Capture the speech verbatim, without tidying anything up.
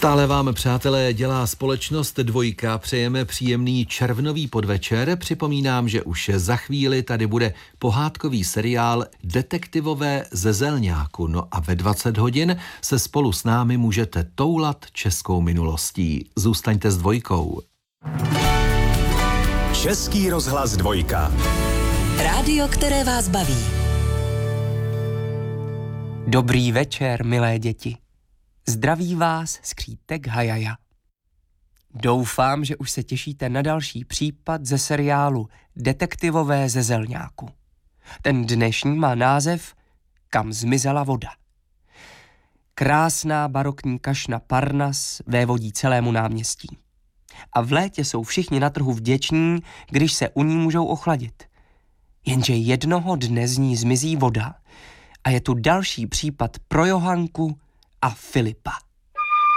Stále vám, přátelé, dělá společnost Dvojka. Přejeme příjemný červnový podvečer. Připomínám, že už za chvíli tady bude pohádkový seriál Detektivové ze Zelňáku. No a ve dvacet hodin se spolu s námi můžete toulat českou minulostí. Zůstaňte s Dvojkou. Český rozhlas Dvojka. Rádio, které vás baví. Dobrý večer, milé děti. Zdraví vás skřítek Hajaja. Doufám, že už se těšíte na další případ ze seriálu Detektivové ze Zelňáku. Ten dnešní má název Kam zmizela voda. Krásná barokní kašna Parnas vévodí celému náměstí. A v létě jsou všichni na trhu vděční, když se u ní můžou ochladit. Jenže jednoho dne z ní zmizí voda a je tu další případ pro Johanku a Filipa.